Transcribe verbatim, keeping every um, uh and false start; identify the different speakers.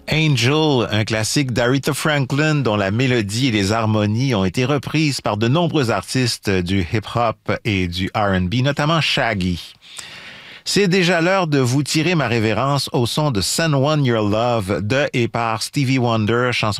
Speaker 1: Angel, un classique d'Aretha Franklin dont la mélodie et les harmonies ont été reprises par de nombreux artistes du hip-hop et du R and B, notamment Shaggy. C'est déjà l'heure de vous tirer ma révérence au son de Someone Your Love de et par Stevie Wonder, chanson